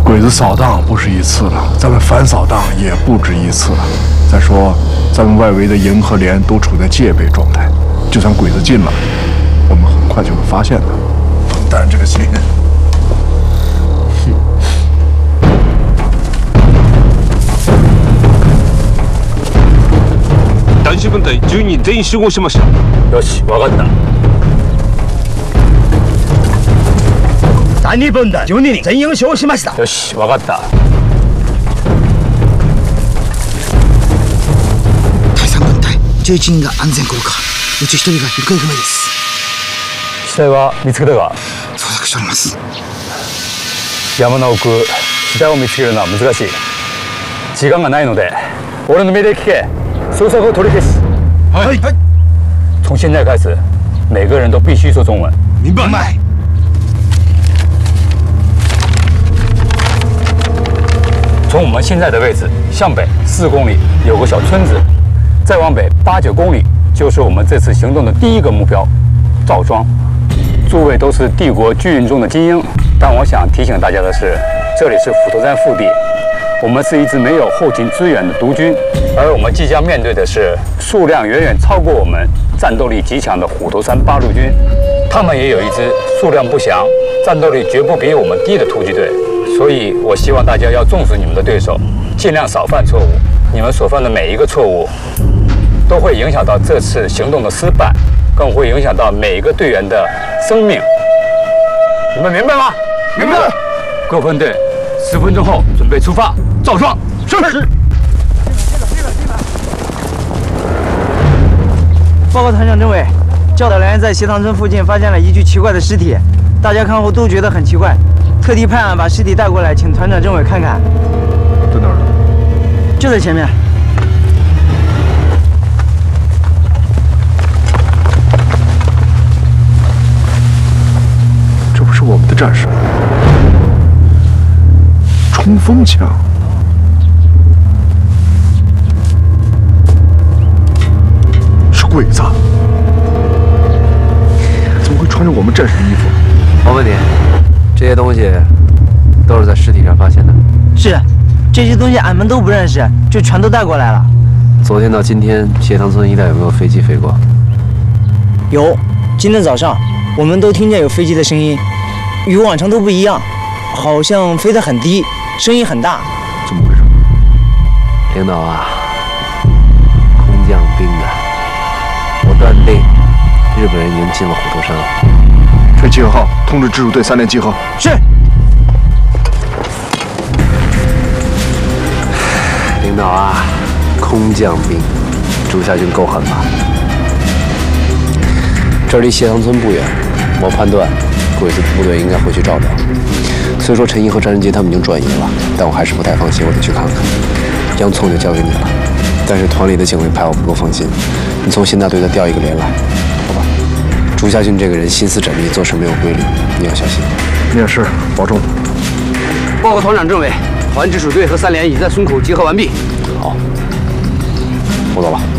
鬼子扫荡不是一次了，咱们反扫荡也不止一次了。再说，咱们外围的营和连都处在戒备状态，就算鬼子进来，我们很快就会发现的。甭担这个心。 男子分隊10人全員集合しました。 よし、分かった。 男女分隊12人全員集合しました。 よし、分かった。 第3分隊11人が安全降下。うち1人が行方不明です。 死体は見つけたか？ 捜索しております。 山の奥、死体を見つけるのは難しい。時間がないので、俺の命令聞け。 搜索和取り消し。 はい。 从现在开始，每个人都必须说中文。 明白。 从我们现在的位置向北4公里有个小村子，再往北8、9公里就是我们这次行动的第一个目标——赵庄。诸位都是帝国军营中的精英，但我想提醒大家的是，这里是斧头山腹地。 我们是一支没有后勤支援的独军，而我们即将面对的是数量远远超过我们、战斗力极强的虎头山8路军。他们也有一支数量不详、战斗力绝不比我们低的突击队。所以，我希望大家要重视你们的对手，尽量少犯错误。你们所犯的每一个错误，都会影响到这次行动的失败，更会影响到每一个队员的生命。你们明白吗？ 明白。 各分队10分钟后准备出发。 赵庄，是。 报告团长政委，教导连在斜塘村附近发现了一具奇怪的尸体，大家看后都觉得很奇怪，特地派俺把尸体带过来，请团长政委看看。 在哪儿？ 就在前面。 这不是我们的战士，冲锋枪。 鬼子怎么会穿着我们战士的衣服？ 我问你，这些东西都是在尸体上发现的？ 是，这些东西俺们都不认识，就全都带过来了。 昨天到今天，斜塘村一带有没有飞机飞过？ 有，今天早上我们都听见有飞机的声音，与往常都不一样，好像飞得很低，声音很大。 怎么回事？ 领导啊，空降兵啊！ 我断定，日本人已经进了虎头山了。 吹集合号，通知直属队3连集合。 是。 领导啊，空降兵，朱家军够狠吧？这离斜塘村不远，我判断鬼子部队应该会去照料。虽说陈毅和张仁杰他们已经转移了，但我还是不太放心，我得去看看。洋葱就交给你了。 但是团里的警卫派我不够放心，你从新大队再调一个连来，好吧？朱家俊这个人心思缜密，做事没有规律，你要小心。 你也是，保重。 报告团长政委，团直属队和3连已在村口集合完毕。好，我走了。